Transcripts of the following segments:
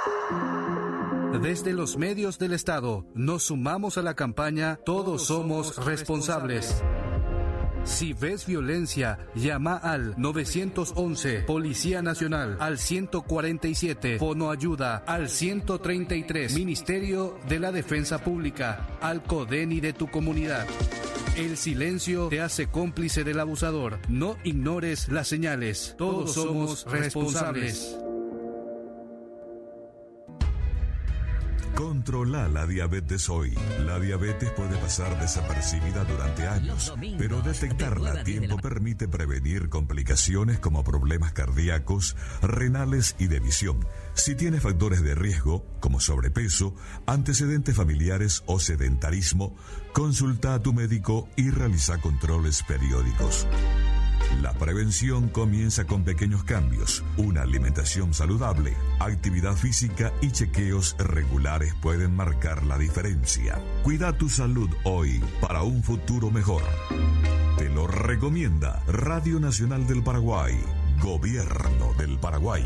Desde los medios del Estado, nos sumamos a la campaña Todos somos responsables. Si ves violencia, llama al 911, Policía Nacional, al 147, Fono Ayuda, al 133, Ministerio de la Defensa Pública, al CODENI de tu comunidad. El silencio te hace cómplice del abusador. No ignores las señales. Todos somos responsables. Controla la diabetes hoy. La diabetes puede pasar desapercibida durante años, pero detectarla a tiempo permite prevenir complicaciones como problemas cardíacos, renales y de visión. Si tienes factores de riesgo, como sobrepeso, antecedentes familiares o sedentarismo, consulta a tu médico y realiza controles periódicos. La prevención comienza con pequeños cambios. Una alimentación saludable, actividad física y chequeos regulares pueden marcar la diferencia. Cuida tu salud hoy para un futuro mejor. Te lo recomienda Radio Nacional del Paraguay, Gobierno del Paraguay.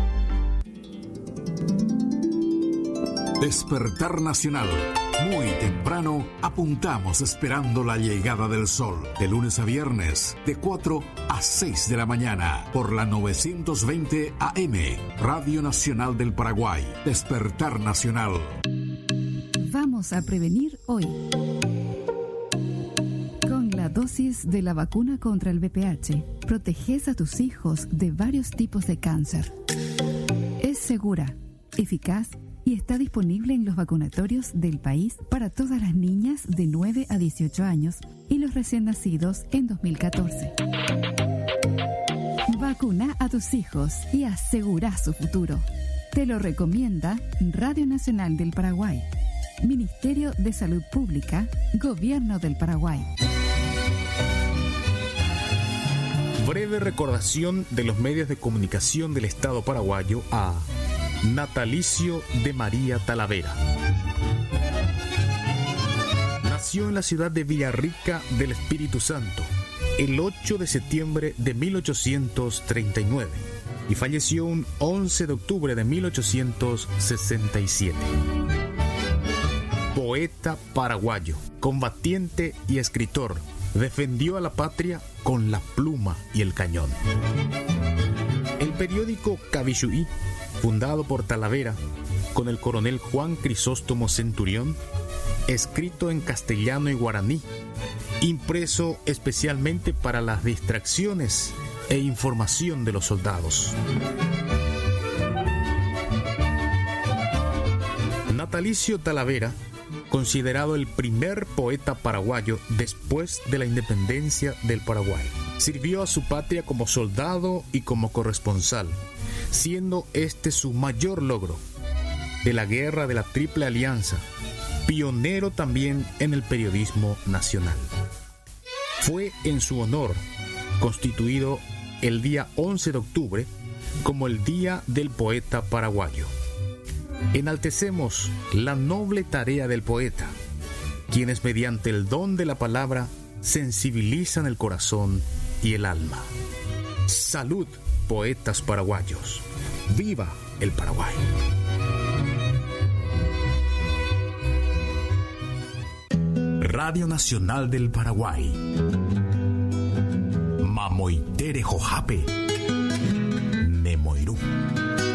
Despertar Nacional. Muy temprano, apuntamos esperando la llegada del sol. De lunes a viernes, de 4 a 6 de la mañana, por la 920 AM, Radio Nacional del Paraguay. Despertar Nacional. Vamos a prevenir hoy. Con la dosis de la vacuna contra el VPH, proteges a tus hijos de varios tipos de cáncer. Es segura, eficaz y está disponible en los vacunatorios del país para todas las niñas de 9 a 18 años y los recién nacidos en 2014. Vacuna a tus hijos y asegura su futuro. Te lo recomienda Radio Nacional del Paraguay, Ministerio de Salud Pública, Gobierno del Paraguay. Breve recordación de los medios de comunicación del Estado paraguayo a Natalicio de María Talavera. Nació en la ciudad de Villarrica del Espíritu Santo el 8 de septiembre de 1839 y falleció un 11 de octubre de 1867. Poeta paraguayo, combatiente y escritor, defendió a la patria con la pluma y el cañón. El periódico Cavisuí, fundado por Talavera, con el coronel Juan Crisóstomo Centurión, escrito en castellano y guaraní, impreso especialmente para las distracciones e información de los soldados. Natalicio Talavera, considerado el primer poeta paraguayo después de la independencia del Paraguay, sirvió a su patria como soldado y como corresponsal, siendo este su mayor logro de la guerra de la Triple Alianza, pionero también en el periodismo nacional. Fue en su honor constituido el día 11 de octubre como el Día del Poeta Paraguayo. Enaltecemos la noble tarea del poeta, quienes mediante el don de la palabra sensibilizan el corazón y el alma. Salud, poetas paraguayos. ¡Viva el Paraguay! Radio Nacional del Paraguay. Mamoitere Jojape. Nemoirú.